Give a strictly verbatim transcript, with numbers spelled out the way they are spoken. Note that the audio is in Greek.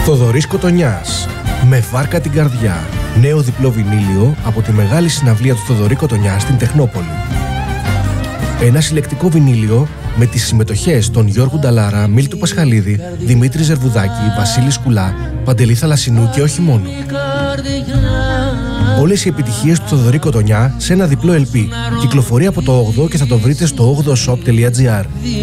Θοδωρής Κοτονιάς, με βάρκα την καρδιά. Νέο διπλό βινίλιο από τη μεγάλη συναυλία του Θοδωρή Κοτονιά στην Τεχνόπολη. Ένα συλλεκτικό βινίλιο με τις συμμετοχές των Γιώργου Νταλάρα, Μίλτου Πασχαλίδη, Δημήτρη Ζερβουδάκη, Βασίλη Σκουλά, Παντελή Θαλασσινού και όχι μόνο. Όλες οι επιτυχίες του Θοδωρή Κοτονιά σε ένα διπλό ελ πι. Κυκλοφορεί από το όγδοο και θα το βρείτε στο όγδοο shop τελεία gr.